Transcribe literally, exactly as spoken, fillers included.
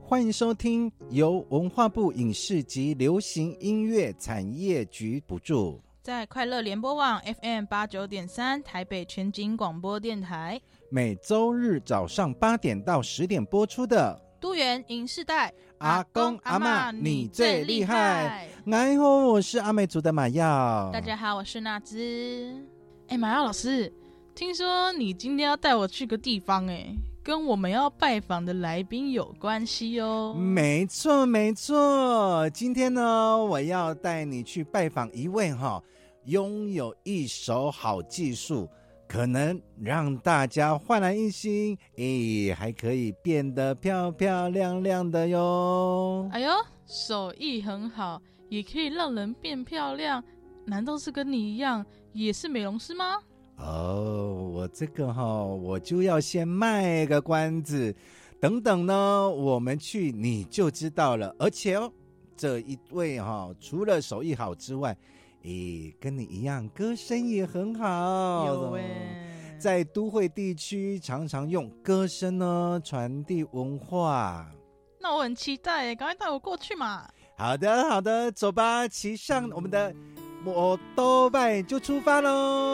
欢迎收听由文化部影视及流行音乐产业局补助， 在快乐联播网 F M 八九点三台北全景广播电台， 每周日早上八点到十点播出的都元银世代阿公阿嬷你最厉害。哎吼，我是阿美族的马耀。 大家好，我是娜芝。哎，马耀老师，听说你今天要带我去个地方，哎，跟我们要拜访的来宾有关系哦。 没错没错，今天呢，我要带你去拜访一位哈，拥有一手好技术，可能让大家焕然一新，诶，还可以变得漂漂亮亮的哟。 哎呦，手艺很好，也可以让人变漂亮，难道是跟你一样也是美容师吗？ 哦，我这个哈、哦，我就要先卖个关子，等等呢，我们去你就知道了。而且哦，这一位哈、哦，除了手艺好之外，诶，跟你一样，歌声也很好。 有诶， 在都会地区常常用歌声呢传递文化。 那我很期待耶，赶快带我过去嘛。 好的好的，走吧，骑上我们的摩托拜就出发喽。